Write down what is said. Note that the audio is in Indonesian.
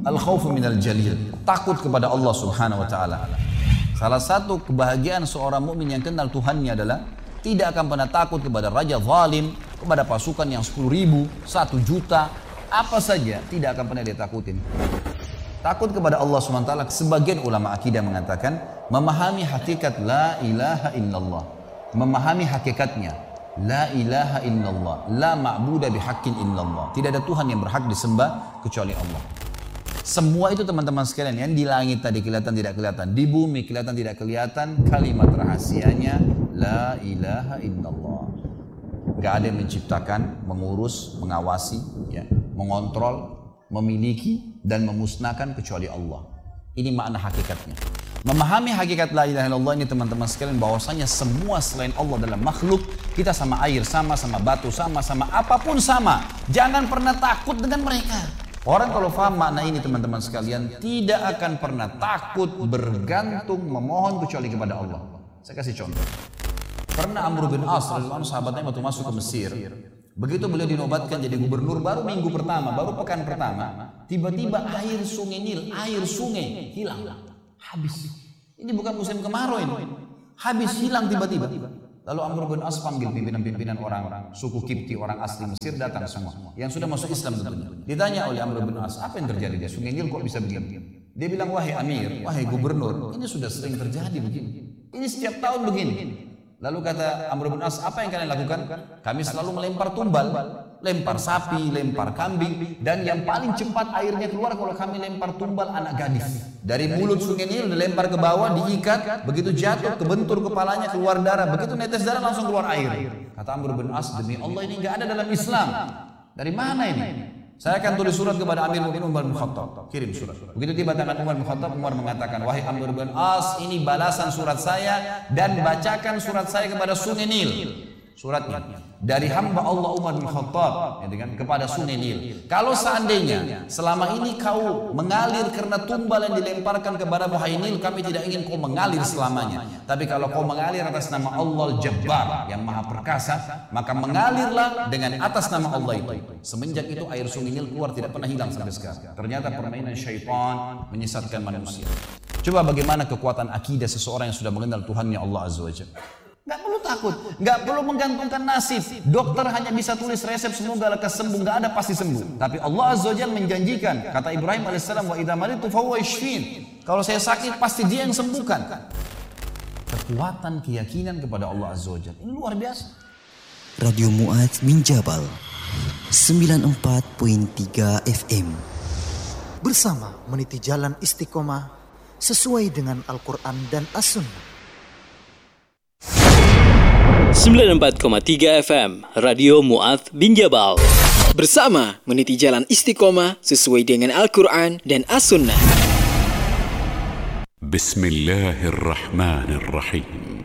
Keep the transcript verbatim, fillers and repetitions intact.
Al-khawfu minal jalil, takut kepada Allah Subhanahu wa taala. Salah satu kebahagiaan seorang mukmin yang kenal Tuhannya adalah tidak akan pernah takut kepada raja zalim, kepada pasukan yang sepuluh ribu, satu juta, apa saja tidak akan pernah dia takutin. Takut kepada Allah subhanahu wa taala, sebagian ulama akidah mengatakan memahami hakikat la ilaha illallah, memahami hakikatnya la ilaha illallah, la ma'buda bihaqqin illallah, tidak ada Tuhan yang berhak disembah kecuali Allah. Semua itu teman-teman sekalian, yang di langit tadi kelihatan tidak kelihatan, di bumi kelihatan tidak kelihatan, kalimat rahasianya la ilaha illallah. Gak ada yang menciptakan, mengurus, mengawasi, ya, mengontrol, memiliki dan memusnahkan kecuali Allah. Ini makna hakikatnya. Memahami hakikat la ilaha illallah ini teman-teman sekalian, bahwasanya semua selain Allah dalam makhluk, kita sama air, sama sama batu, sama sama apapun sama. Jangan pernah takut dengan mereka. Orang kalau faham makna ini teman-teman sekalian, tidak akan pernah takut, bergantung, memohon kecuali kepada Allah. Saya kasih contoh. Pernah Amr bin As, sahabatnya waktu masuk ke Mesir, begitu beliau dinobatkan jadi gubernur, baru minggu pertama, baru pekan pertama, tiba-tiba air sungai Nil, air sungai hilang, habis. Ini bukan musim kemarau ini, habis, hilang tiba-tiba. Lalu Amr bin As panggil pimpinan-pimpinan orang-orang suku Kipti, orang asli Mesir, datang semua yang sudah masuk Islam tentunya. Ditanya oleh Amr bin As, apa yang terjadi dia? Sungai Nil kok bisa begini? Dia bilang, wahai Amir, wahai gubernur, ini sudah sering terjadi begini. Ini setiap tahun begini. Lalu kata Amr bin As, apa yang kalian lakukan? Kami selalu melempar tumbal, lempar sapi, lempar kambing, dan yang paling cepat airnya keluar kalau kami lempar tumbal anak gadis. Dari mulut sungai Nil dilempar ke bawah, diikat, begitu jatuh, kebentur kepalanya, keluar darah, begitu netes darah langsung keluar air. Kata Amr bin As, demi Allah ini enggak ada dalam Islam. Dari mana ini? Saya akan tulis surat kepada Amir Mu'minin Umar bin Khattab. Kirim surat. Begitu tiba tangan Umar bin Khattab, Umar mengatakan, wahai Amr bin As, ini balasan surat saya, dan bacakan surat saya kepada sungai Nil. Suratnya dari hamba Allah Umar bin Khattab, ya, dengan, kepada sungai Nil. Kalau seandainya selama ini kau mengalir karena tumbal yang dilemparkan kepada wahai Nil, kami tidak ingin kau mengalir selamanya. Tapi kalau kau mengalir atas nama Allah Jabbar yang maha perkasa, maka mengalirlah dengan atas nama Allah itu. Semenjak itu air sungai Nil keluar tidak pernah hilang sampai sekarang. Ternyata permainan syaitan menyesatkan manusia. Coba bagaimana kekuatan akidah seseorang yang sudah mengenal Tuhannya Allah Azza wa Jalla. Gak perlu takut, gak perlu menggantungkan nasib. Dokter hanya bisa tulis resep semoga lekas sembuh, gak ada pasti sembuh. Tapi Allah Azza wa Jalla menjanjikan, kata Ibrahim alaihissalam, wa idza maritu fahuwa yashfin. Kalau saya sakit pasti Dia yang sembuhkan. Kekuatan keyakinan kepada Allah Azza wa Jalla ini luar biasa. Radio Mu'adz bin Jabal sembilan puluh empat koma tiga F M. Bersama meniti jalan istiqomah sesuai dengan Al-Quran dan As-Sunnah. sembilan puluh empat koma tiga F M Radio Mu'adz bin Jabal. Bersama meniti jalan istiqomah sesuai dengan Al-Quran dan As-Sunnah. Bismillahirrahmanirrahim.